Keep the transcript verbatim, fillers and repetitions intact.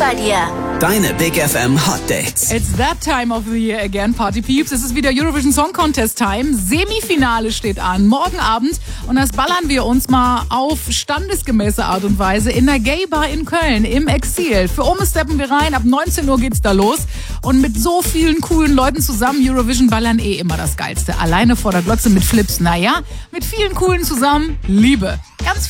bei dir. Deine Big F M Hot Dates. It's that time of the year again, Party Peeps. Es ist wieder Eurovision Song Contest Time. Semifinale steht an, morgen Abend. Und das ballern wir uns mal auf standesgemäße Art und Weise in der Gay Bar in Köln, im Exil. Für Ome steppen wir rein, ab neunzehn Uhr geht's da los. Und mit so vielen coolen Leuten zusammen, Eurovision ballern eh immer das Geilste. Alleine vor der Glotze mit Flips, naja, mit vielen coolen zusammen, Liebe.